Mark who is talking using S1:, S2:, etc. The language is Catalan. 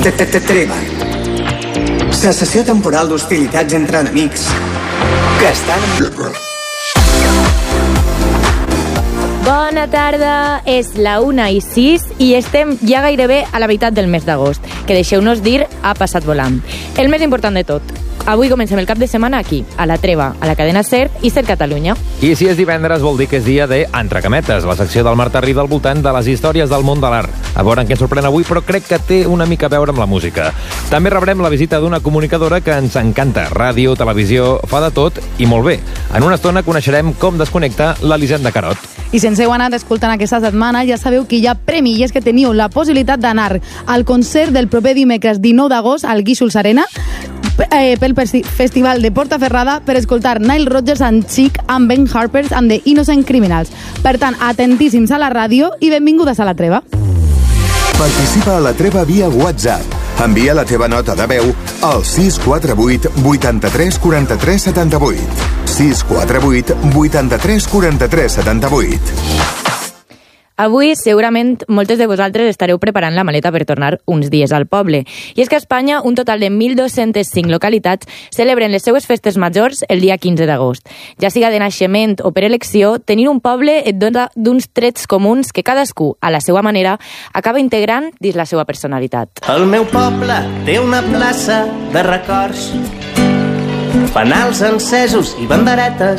S1: Treva. Cessació temporal d'hostilitats entre enemics que estan en guerra.
S2: Bona tarda, és la 1:06 i estem ja gairebé a la meitat del mes d'agost, que deixeu-nos dir ha passat volant. El més important de tot, avui comencem el cap de setmana aquí, a la Treva, a la cadena SER i SER Catalunya.
S3: I si és divendres vol dir que és dia de Entrecametes, la secció del Marta Rida al voltant de les històries del món de l'art. A veure en què ens sorprèn avui, però crec que té una mica a veure amb la música. També rebrem la visita d'una comunicadora que ens encanta. Ràdio, televisió, fa de tot i molt bé. En una estona coneixerem com desconnecta l'Elisenda Carot.
S4: I si ens heu anat escoltant aquesta setmana, ja sabeu que hi ha premi i és que teniu la possibilitat d'anar al concert del proper dimecres 19 d'agost al Guíxols Arena pel Festival de Portaferrada per escoltar Nile Rodgers and Chic amb Ben Harper and the Innocent Criminals. Per tant, atentíssims a la ràdio i benvingudes a la Treva.
S5: Participa a la Treva via WhatsApp. Envia la teva nota de veu al 648 83 43 78. 648 83 43 78.
S2: Avui, segurament, moltes de vosaltres estareu preparant la maleta per tornar uns dies al poble. I és que a Espanya, un total de 1.205 localitats celebren les seues festes majors el dia 15 d'agost. Ja siga de naixement o per elecció, tenir un poble et dona d'uns trets comuns que cadascú, a la seva manera, acaba integrant dins la seva personalitat.
S6: El meu poble té una plaça de records, fanals encesos i banderetes.